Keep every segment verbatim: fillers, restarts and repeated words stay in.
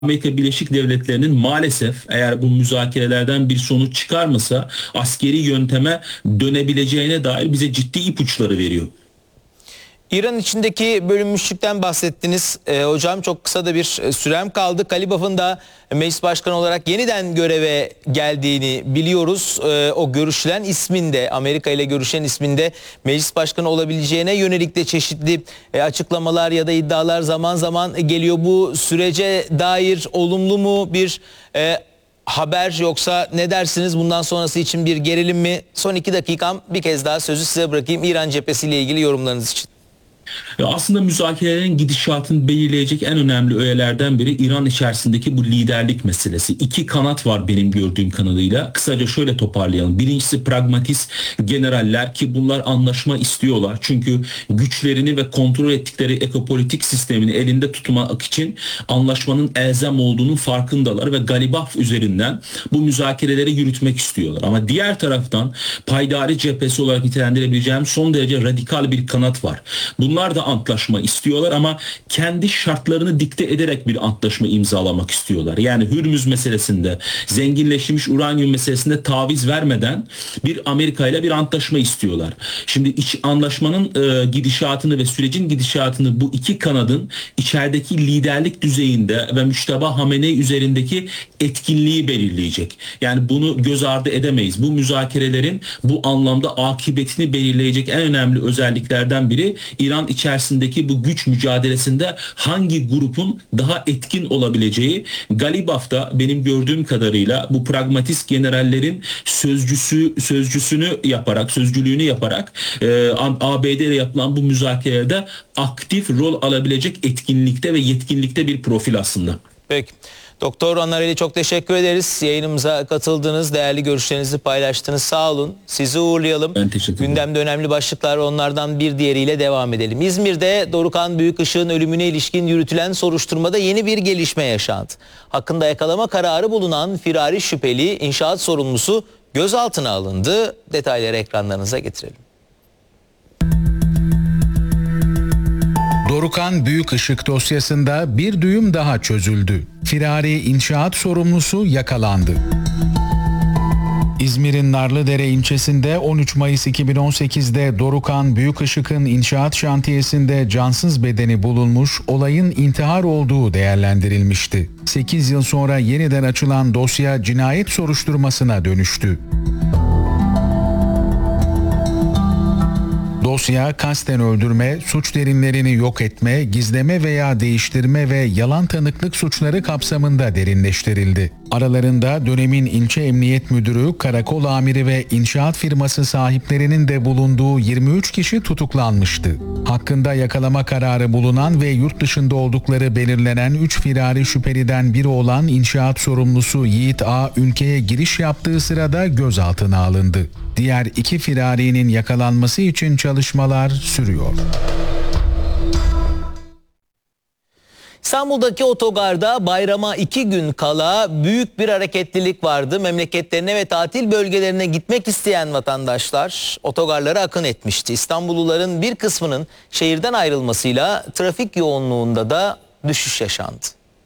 Amerika Birleşik Devletleri'nin maalesef eğer bu müzakerelerden bir sonuç çıkarmasa askeri yönteme dönebileceğine dair bize ciddi ipuçları veriyor. İran içindeki bölünmüşlükten bahsettiniz. Ee, hocam çok kısa da bir sürem kaldı. Galibaf'ın da meclis başkanı olarak yeniden göreve geldiğini biliyoruz. Ee, o görüşülen isminde, Amerika ile görüşen isminde meclis başkanı olabileceğine yönelik de çeşitli e, açıklamalar ya da iddialar zaman zaman geliyor. Bu sürece dair olumlu mu bir e, haber, yoksa ne dersiniz, bundan sonrası için bir gerilim mi? Son iki dakikam, bir kez daha sözü size bırakayım İran cephesiyle ilgili yorumlarınız için. Aslında müzakerelerin gidişatını belirleyecek en önemli öğelerden biri İran içerisindeki bu liderlik meselesi. İki kanat var benim gördüğüm kanadıyla. Kısaca şöyle toparlayalım. Birincisi pragmatist generaller ki bunlar anlaşma istiyorlar. Çünkü güçlerini ve kontrol ettikleri ekopolitik sistemini elinde tutmak için anlaşmanın elzem olduğunun farkındalar ve Galibaf üzerinden bu müzakereleri yürütmek istiyorlar. Ama diğer taraftan paydari cephesi olarak nitelendirebileceğim son derece radikal bir kanat var. Bunlar da antlaşma istiyorlar ama kendi şartlarını dikte ederek bir antlaşma imzalamak istiyorlar. Yani Hürmüz meselesinde, zenginleşmiş uranyum meselesinde taviz vermeden bir Amerika ile bir antlaşma istiyorlar. Şimdi iç anlaşmanın e, gidişatını ve sürecin gidişatını bu iki kanadın içerideki liderlik düzeyinde ve Müşteba Hamenei üzerindeki etkinliği belirleyecek. Yani bunu göz ardı edemeyiz. Bu müzakerelerin bu anlamda akıbetini belirleyecek en önemli özelliklerden biri İran içerisindeki bu güç mücadelesinde hangi grubun daha etkin olabileceği. Galibaf da benim gördüğüm kadarıyla bu pragmatist generallerin sözcüsü sözcüsünü yaparak, sözcülüğünü yaparak e, A B D ile yapılan bu müzakerede aktif rol alabilecek etkinlikte ve yetkinlikte bir profil aslında. Peki. Doktor Annarelli, çok teşekkür ederiz. Yayınımıza katıldınız, değerli görüşlerinizi paylaştınız. Sağ olun. Sizi uğurlayalım. Ben teşekkür ederim. Gündemde önemli başlıklar, onlardan bir diğeriyle devam edelim. İzmir'de Dorukhan Büyükışık'ın ölümüne ilişkin yürütülen soruşturmada yeni bir gelişme yaşandı. Hakkında yakalama kararı bulunan firari şüpheli inşaat sorumlusu gözaltına alındı. Detayları ekranlarınıza getirelim. Dorukhan Büyükışık dosyasında bir düğüm daha çözüldü. Firari inşaat sorumlusu yakalandı. İzmir'in Narlıdere ilçesinde on üç Mayıs iki bin on sekiz'de Dorukhan Büyükışık'ın inşaat şantiyesinde cansız bedeni bulunmuş, olayın intihar olduğu değerlendirilmişti. sekiz yıl sonra yeniden açılan dosya cinayet soruşturmasına dönüştü. Dosya kasten öldürme, suç derinlerini yok etme, gizleme veya değiştirme ve yalan tanıklık suçları kapsamında derinleştirildi. Aralarında dönemin ilçe emniyet müdürü, karakol amiri ve inşaat firması sahiplerinin de bulunduğu yirmi üç kişi tutuklanmıştı. Hakkında yakalama kararı bulunan ve yurt dışında oldukları belirlenen üç firari şüpheliden biri olan inşaat sorumlusu Yiğit A. ülkeye giriş yaptığı sırada gözaltına alındı. Diğer iki firarinin yakalanması için çalışmalar sürüyor. İstanbul'daki otogarda bayrama iki gün kala büyük bir hareketlilik vardı. Memleketlerine ve tatil bölgelerine gitmek isteyen vatandaşlar otogarlara akın etmişti. İstanbulluların bir kısmının şehirden ayrılmasıyla trafik yoğunluğunda da düşüş yaşandı.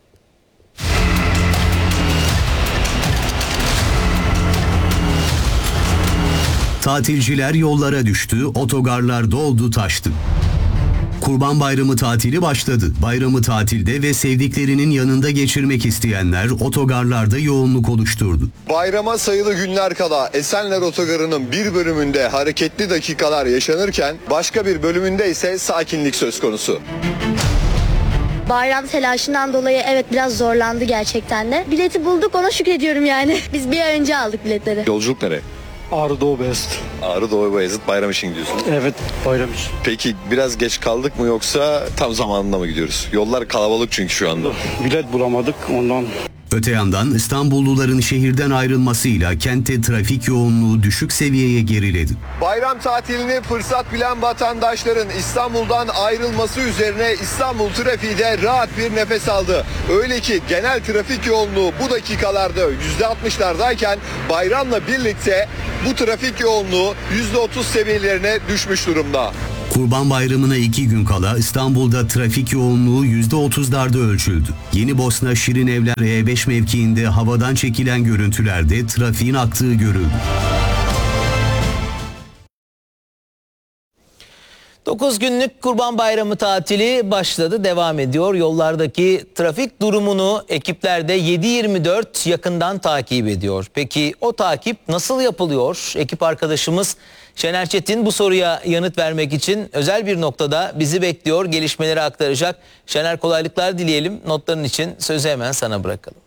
Tatilciler yollara düştü, otogarlar doldu taştı. Kurban Bayramı tatili başladı. Bayramı tatilde ve sevdiklerinin yanında geçirmek isteyenler otogarlarda yoğunluk oluşturdu. Bayrama sayılı günler kala Esenler Otogarı'nın bir bölümünde hareketli dakikalar yaşanırken başka bir bölümünde ise sakinlik söz konusu. Bayram telaşından dolayı evet biraz zorlandı gerçekten de. Bileti bulduk, ona şükrediyorum yani. Biz bir ay önce aldık biletleri. Yolculuk nereye? Ağrı Doğu Beyazıt. Ağrı Doğu Beyazıt bayram için gidiyorsunuz. Evet, bayram için. Peki biraz geç kaldık mı yoksa tam zamanında mı gidiyoruz? Yollar kalabalık çünkü şu anda. Bilet bulamadık ondan. Öte yandan İstanbulluların şehirden ayrılmasıyla kentte trafik yoğunluğu düşük seviyeye geriledi. Bayram tatilini fırsat bilen vatandaşların İstanbul'dan ayrılması üzerine İstanbul trafiği de rahat bir nefes aldı. Öyle ki genel trafik yoğunluğu bu dakikalarda yüzde altmışlardayken bayramla birlikte bu trafik yoğunluğu yüzde otuz seviyelerine düşmüş durumda. Kurban Bayramı'na iki gün kala İstanbul'da trafik yoğunluğu yüzde otuzlarda ölçüldü. Yeni Bosna Şirinevler E beş mevkiinde havadan çekilen görüntülerde trafiğin aktığı görüldü. dokuz günlük Kurban Bayramı tatili başladı, devam ediyor. Yollardaki trafik durumunu ekipler de yedi yirmi dört yakından takip ediyor. Peki o takip nasıl yapılıyor? Ekip arkadaşımız Şener Çetin bu soruya yanıt vermek için özel bir noktada bizi bekliyor. Gelişmeleri aktaracak. Şener, kolaylıklar dileyelim. Notların için sözü hemen sana bırakalım.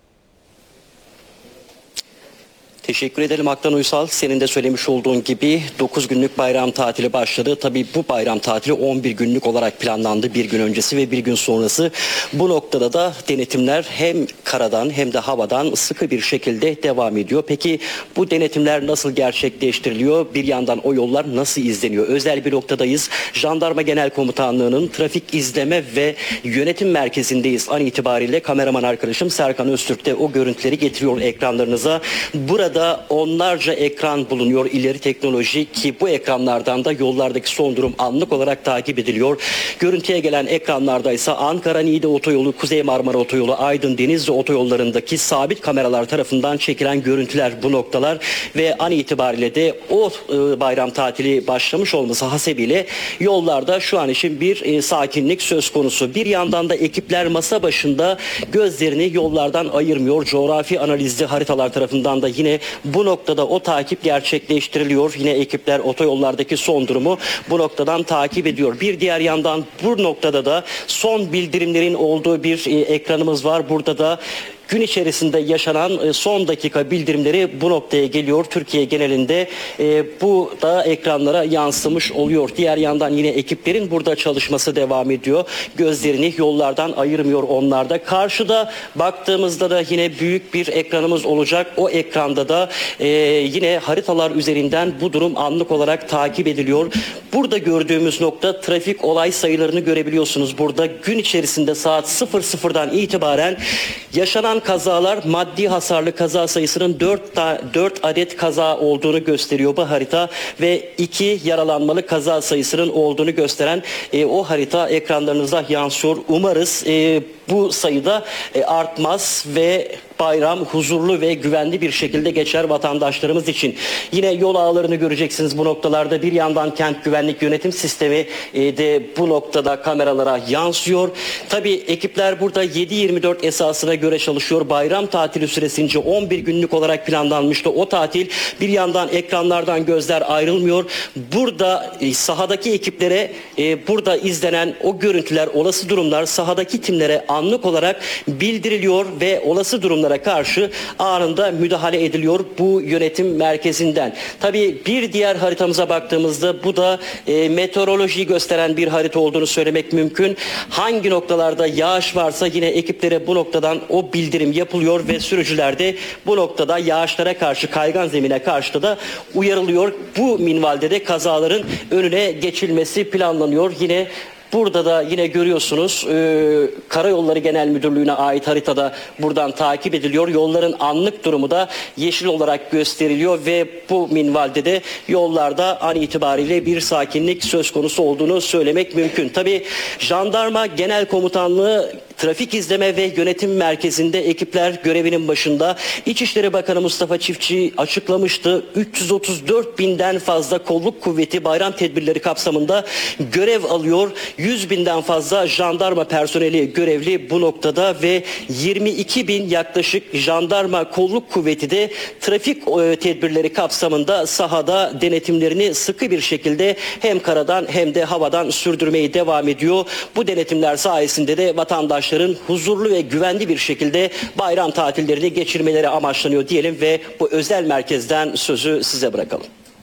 Teşekkür ederim Aktan Uysal. Senin de söylemiş olduğun gibi dokuz günlük bayram tatili başladı. Tabii bu bayram tatili on bir günlük olarak planlandı. Bir gün öncesi ve bir gün sonrası. Bu noktada da denetimler hem karadan hem de havadan sıkı bir şekilde devam ediyor. Peki bu denetimler nasıl gerçekleştiriliyor? Bir yandan o yollar nasıl izleniyor? Özel bir noktadayız. Jandarma Genel Komutanlığı'nın trafik izleme ve yönetim merkezindeyiz. An itibariyle kameraman arkadaşım Serkan Öztürk de o görüntüleri getiriyor ekranlarınıza. Burada onlarca ekran bulunuyor, ileri teknoloji, ki bu ekranlardan da yollardaki son durum anlık olarak takip ediliyor. Görüntüye gelen ekranlarda ise Ankara-Niğde Otoyolu, Kuzey Marmara Otoyolu, Aydın-Denizli otoyollarındaki sabit kameralar tarafından çekilen görüntüler bu noktalar ve an itibariyle de o e, bayram tatili başlamış olması hasebiyle yollarda şu an için bir e, sakinlik söz konusu. Bir yandan da ekipler masa başında gözlerini yollardan ayırmıyor. Coğrafi analizli haritalar tarafından da yine bu noktada o takip gerçekleştiriliyor. Yine ekipler otoyollardaki son durumu bu noktadan takip ediyor. Bir diğer yandan bu noktada da son bildirimlerin olduğu bir e, ekranımız var. Burada da gün içerisinde yaşanan son dakika bildirimleri bu noktaya geliyor. Türkiye genelinde e, bu da ekranlara yansımış oluyor. Diğer yandan yine ekiplerin burada çalışması devam ediyor. Gözlerini yollardan ayırmıyor onlar da. Karşıda baktığımızda da yine büyük bir ekranımız olacak. O ekranda da e, yine haritalar üzerinden bu durum anlık olarak takip ediliyor. Burada gördüğümüz nokta trafik olay sayılarını görebiliyorsunuz. Burada gün içerisinde saat sıfır sıfırdan itibaren yaşanan kazalar, maddi hasarlı kaza sayısının dört adet kaza olduğunu gösteriyor bu harita ve iki yaralanmalı kaza sayısının olduğunu gösteren e, o harita ekranlarınıza yansıyor. Umarız e, bu sayıda e, artmaz ve bayram huzurlu ve güvenli bir şekilde geçer vatandaşlarımız için. Yine yol ağlarını göreceksiniz bu noktalarda. Bir yandan kent güvenlik yönetim sistemi e, de bu noktada kameralara yansıyor. Tabii ekipler burada yedi yirmi dört esasına göre çalışıyor. Bayram tatili süresince on bir günlük olarak planlanmıştı. O tatil bir yandan ekranlardan gözler ayrılmıyor. Burada e, sahadaki ekiplere e, burada izlenen o görüntüler, olası durumlar sahadaki timlere anlık olarak bildiriliyor ve olası durumlar karşı anında müdahale ediliyor bu yönetim merkezinden. Tabii bir diğer haritamıza baktığımızda bu da e, meteorolojiyi gösteren bir harita olduğunu söylemek mümkün. Hangi noktalarda yağış varsa yine ekiplere bu noktadan o bildirim yapılıyor ve sürücüler de bu noktada yağışlara karşı, kaygan zemine karşı da uyarılıyor. Bu minvalde de kazaların önüne geçilmesi planlanıyor. Yine burada da yine görüyorsunuz e, Karayolları Genel Müdürlüğü'ne ait haritada buradan takip ediliyor. Yolların anlık durumu da yeşil olarak gösteriliyor ve bu minvalde de yollarda an itibariyle bir sakinlik söz konusu olduğunu söylemek mümkün. Tabii Jandarma Genel Komutanlığı Trafik İzleme ve Yönetim Merkezi'nde ekipler görevinin başında. İçişleri Bakanı Mustafa Çiftçi açıklamıştı. üç yüz otuz dört binden fazla kolluk kuvveti bayram tedbirleri kapsamında görev alıyor. yüz binden fazla jandarma personeli görevli bu noktada ve yirmi iki bin yaklaşık jandarma kolluk kuvveti de trafik tedbirleri kapsamında sahada denetimlerini sıkı bir şekilde hem karadan hem de havadan sürdürmeye devam ediyor. Bu denetimler sayesinde de vatandaşların huzurlu ve güvenli bir şekilde bayram tatillerini geçirmeleri amaçlanıyor diyelim ve bu özel merkezden sözü size bırakalım.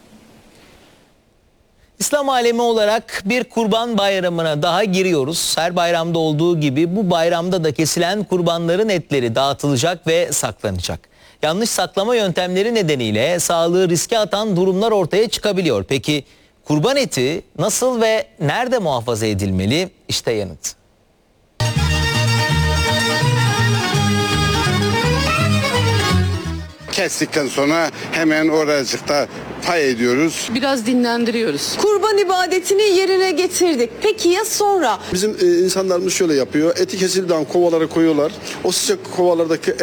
İslam alemi olarak bir kurban bayramına daha giriyoruz. Her bayramda olduğu gibi bu bayramda da kesilen kurbanların etleri dağıtılacak ve saklanacak. Yanlış saklama yöntemleri nedeniyle sağlığı riske atan durumlar ortaya çıkabiliyor. Peki kurban eti nasıl ve nerede muhafaza edilmeli? İşte yanıt. Kestikten sonra hemen oracıkta pay ediyoruz. Biraz dinlendiriyoruz. Kurban ibadetini yerine getirdik. Peki ya sonra? Bizim e, insanlarımız şöyle yapıyor. Eti kesildikten kovalara koyuyorlar. O sıcak kovalardaki